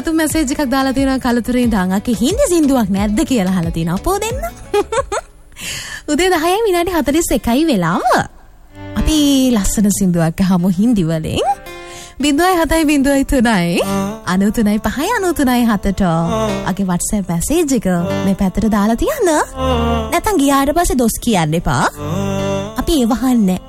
කලතුන් message එකක් දාලා තියෙනවා කලතුරේ ඉඳන් අකේ හින්දි සින්දුවක් නැද්ද කියලා අහලා තියෙනවා. අපෝ දෙන්න. උදේ 10:41 වෙලාව. අපි ලස්සන සින්දුවක් අහමු හින්දි වලින්. 0703 93 අගේ WhatsApp මැසේජ් එක මේ පැත්තට දාලා තියන්න. නැත්නම් ගියාට පස්සේ දොස් කියන්න එපා. අපි ඒ වහන්නේ